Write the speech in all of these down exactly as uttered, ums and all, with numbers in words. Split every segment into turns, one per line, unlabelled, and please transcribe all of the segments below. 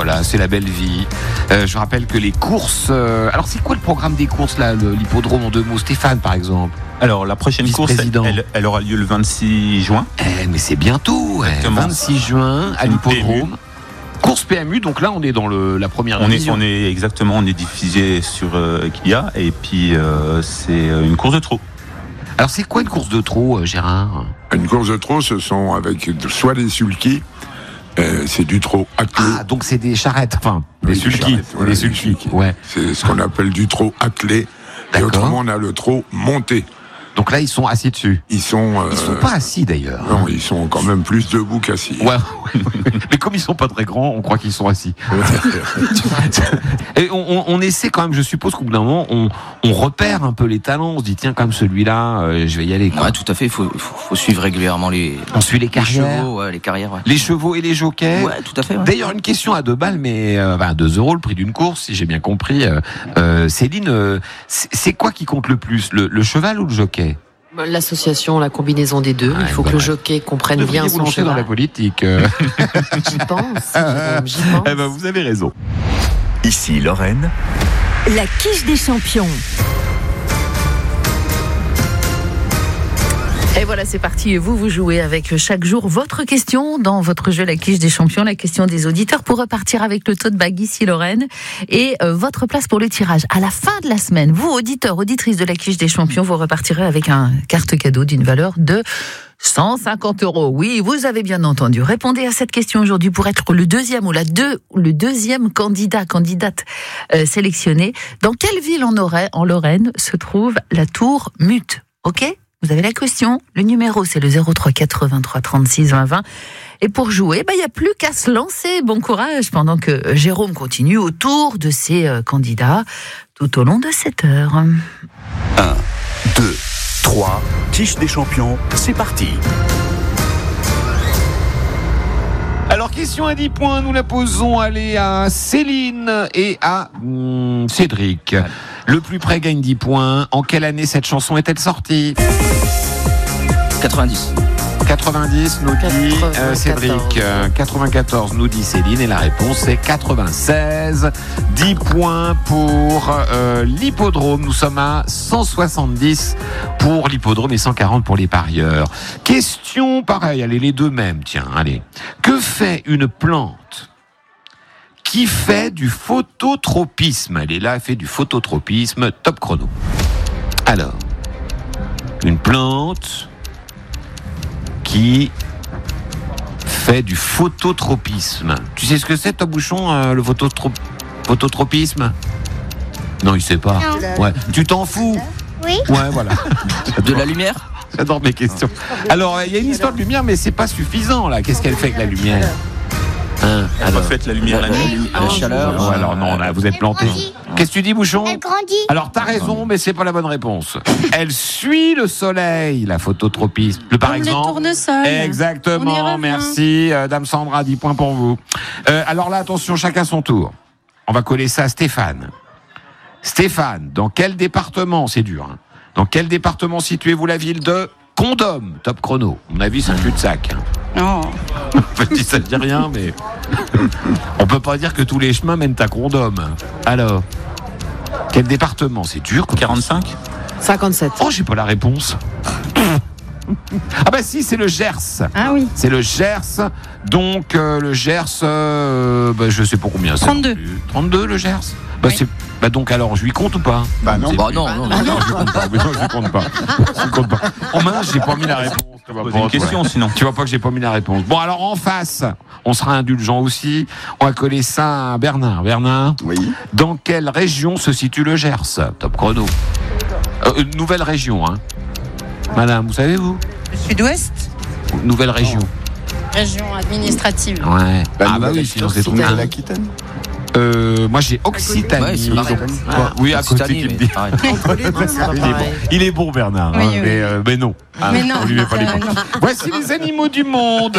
voilà, c'est la belle vie. Euh, je rappelle que les courses... Euh, alors, c'est quoi le programme des courses, là, le, l'hippodrome en deux mots? Stéphane, par exemple.
Alors, la prochaine course, elle, elle, elle aura lieu le vingt-six juin.
Eh, mais c'est bientôt, eh, vingt-six juin, à l'hippodrome. Course P M U, donc là on est dans le, la première
on
division.
Est, on est exactement, on est diffusé sur euh, Kilia et puis euh, c'est une course de trot.
Alors c'est quoi une course de trot, euh, Gérard?
Une course de trot, ce sont avec soit des sulkys, euh, c'est du trot attelé.
Ah, donc c'est des charrettes, enfin
oui,
des sulkys,
voilà,
des sulkys, ouais.
C'est ce qu'on appelle du trot attelé. Et autrement on a le trot monté.
Donc là, ils sont assis dessus.
Ils sont. Euh...
Ils sont pas assis d'ailleurs.
Non, ils sont quand même plus debout qu'assis.
Ouais. Mais comme ils sont pas très grands, on croit qu'ils sont assis. Et on, on, on essaie quand même. Je suppose qu'au bout d'un moment, on, on repère un peu les talents. On se dit tiens, quand même celui-là, euh, je vais y aller. Quoi.
Ouais, tout à fait. Il faut, faut, faut suivre régulièrement les.
On suit les carrières.
Les chevaux, ouais, les carrières. Ouais.
Les chevaux et les jockeys.
Ouais, tout à fait. Ouais.
D'ailleurs, une question à deux balles, mais euh, ben, deux euros le prix d'une course, si j'ai bien compris. Euh, euh, Céline, euh, c'est, c'est quoi qui compte le plus, le, le cheval ou le jockey?
L'association, la combinaison des deux.
Ah,
il faut
voilà.
que le jockey comprenne bien son cheval.
Dans la politique. Euh...
J'y pense, Jérôme, j'y pense.
Eh ben, vous avez raison.
Ici Lorraine.
La quiche des champions.
Et voilà, c'est parti. Vous, vous jouez avec chaque jour votre question dans votre jeu La Quiche des Champions, la question des auditeurs pour repartir avec le tote bag ici Lorraine et euh, votre place pour le tirage. À la fin de la semaine, vous, auditeurs, auditrices de La Quiche des Champions, vous repartirez avec un carte cadeau d'une valeur de cent cinquante euros. Oui, vous avez bien entendu. Répondez à cette question aujourd'hui pour être le deuxième ou la deux, le deuxième candidat, candidate euh, sélectionné. Dans quelle ville en, Lorraine, en Lorraine se trouve la Tour Mute? Ok ? Vous avez la question, le numéro c'est le zéro trois quatre-vingt-trois trente-six vingt vingt. Et pour jouer, bah, il n'y a plus qu'à se lancer. Bon courage pendant que Jérôme continue autour de ses euh, candidats tout au long de cette heure.
un, deux, trois, quiche des champions, c'est parti.
Alors, question à dix points, nous la posons, allez, à Céline et à hum, Cédric. Le plus près gagne dix points. En quelle année cette chanson est-elle sortie?
quatre-vingt-dix.
quatre-vingt-dix, nous dit euh, Cédric. Euh, quatre-vingt-quatorze, nous dit Céline. Et la réponse est quatre-vingt-seize. dix points pour euh, l'hippodrome. Nous sommes à cent soixante-dix pour l'hippodrome et cent quarante pour les parieurs. Question pareille, allez, les deux mêmes, tiens, allez. Que fait une plante qui fait du phototropisme? Elle est là, elle fait du phototropisme. Top chrono. Alors, une plante qui fait du phototropisme. Tu sais ce que c'est, Top Bouchon, euh, le phototro- phototropisme? Non, il sait pas.
Non.
Ouais. Tu t'en fous?
Oui.
Ouais, voilà.
De la lumière?
J'adore mes questions. Alors, il y a une histoire de lumière, mais c'est pas suffisant, là. Qu'est-ce qu'elle fait avec la lumière? Hein,
alors, faites la lumière la nuit.
La chaleur.
Non, alors non, là, vous êtes planté. Qu'est-ce que tu dis, Bouchon?
Elle grandit.
Alors, t'as raison, mais c'est pas la bonne réponse. Elle suit le soleil, la phototropisme. Le, par
Comme
exemple.
les tournesols.
Exactement,
On y revient.
merci, euh, Dame Sandra, dix points pour vous. Euh, alors là, attention, chacun son tour. On va coller ça à Stéphane. Stéphane, dans quel département, c'est dur, hein, dans quel département situez-vous la ville de Condom? Top chrono. À mon avis, c'est un cul-de-sac. Hein.
Non.
Petit, ça ne dit rien, mais on peut pas dire que tous les chemins mènent à Condom. Alors, quel département? C'est dur.
quarante-cinq.
cinquante-sept.
Oh, j'ai pas la réponse. Ah bah si, c'est le Gers.
Ah oui.
C'est le Gers. Donc euh, le Gers, euh, bah, je sais pas combien c'est.
trente-deux.
trente-deux le Gers. Bah,
Oui.
c'est, bah donc alors, je lui compte ou pas?
Bah non.
Bah non, non, non.
Ah non, je lui compte pas. Mais non, je lui compte pas. Je lui compte pas. Oh mince, j'ai pas mis la réponse. Tu vois
Posez
pas,
une question
ouais.
sinon.
Tu vois pas que j'ai pas mis la réponse. Bon, alors en face, on sera indulgent aussi. On va coller ça à Bernard. Bernard,
Oui.
dans quelle région se situe le Gers? Top chrono. Euh, une nouvelle région, hein. Madame, vous savez, vous?
Sud-Ouest,
Nouvelle région.
région administrative.
Ouais.
La
Ah bah oui, sinon c'est trop bien.
l'Aquitaine.
Euh, moi j'ai Occitanie.
Ouais, c'est pareil.
Donc, quoi, oui, à côté,
Occitanie,
tu me
mais
dis.
pareil.
Entre les deux, c'est pas
Il est, bon.
pareil.
Il est bon, Bernard,
Oui,
hein,
oui,
mais,
oui.
euh, mais non. Ah,
Mais non.
on lui met pas les
Euh,
points.
non.
Voici les animaux du monde.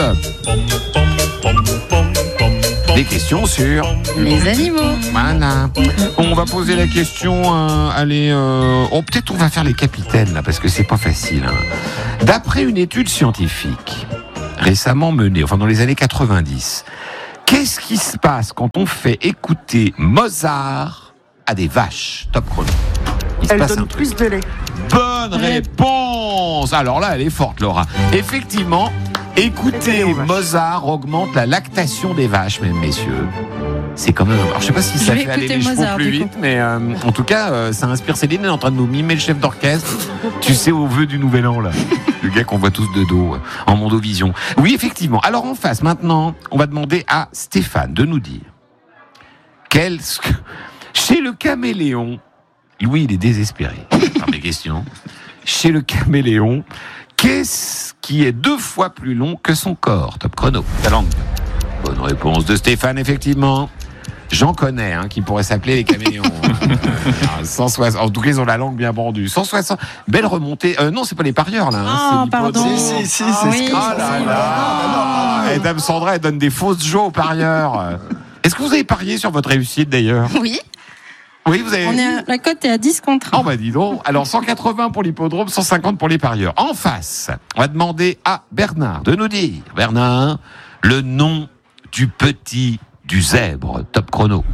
Des questions sur.
Les animaux.
Voilà. On va poser la question. Euh, allez, euh, oh, peut-être on va faire les capitaines là, parce que c'est pas facile. Hein. D'après une étude scientifique récemment menée, enfin dans les années quatre-vingt-dix, Qu'est-ce qui se passe quand on fait écouter Mozart à des vaches? Top chrono. Il se
Elle
passe un
donne
truc.
plus de lait.
Bonne réponse. Alors là, elle est forte, Laura. Effectivement, écouter Mozart augmente la lactation des vaches, mesdames, messieurs. C'est quand même. Alors, je sais pas si
Je
ça
vais
fait aller
écouter
les chevaux
Mozart,
plus
du
vite, mais euh, en tout cas, euh, ça inspire Céline. Elle est en train de nous mimer le chef d'orchestre. Tu sais, au vœu du Nouvel An, là. Le gars qu'on voit tous de dos, euh, en mondovision. Oui, effectivement. Alors, en face, maintenant, on va demander à Stéphane de nous dire quel. Chez le caméléon, Louis, il est désespéré par mes questions. Chez le caméléon, qu'est-ce qui est deux fois plus long que son corps? Top chrono.
La langue.
Bonne réponse de Stéphane, effectivement. J'en connais, hein, qui pourraient s'appeler les caméléons. euh, cent soixante, en tout cas, ils ont la langue bien bordue. cent soixante. Belle remontée. Euh, non, c'est pas les parieurs, là. Hein,
Ah,
c'est
pardon.
l'hippodrome.
Si, si, si,
Ah
c'est
oui.
ce que
Oh là là. Et Dame Sandra, elle donne des fausses jeux aux parieurs. Est-ce que vous avez parié sur votre réussite, d'ailleurs?
Oui,
Oui, vous avez.
on est à, la cote est à dix contre
Oh
un.
bah dis donc. Alors cent quatre-vingts pour l'hippodrome, cent cinquante pour les parieurs. En face, on va demander à Bernard de nous dire, Bernard, le nom du petit du zèbre. Top chrono.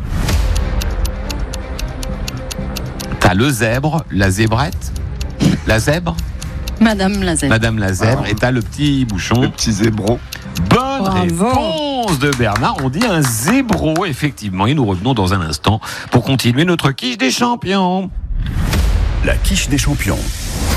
T'as le zèbre, la zébrette, la zèbre,
Madame Lazette.
Madame la zèbre, et t'as le petit bouchon.
Le petit zébro.
Bonne
Bravo.
réponse de Bernard. On dit un zébro, effectivement. Et nous revenons dans un instant pour continuer notre quiche des champions.
La quiche des champions.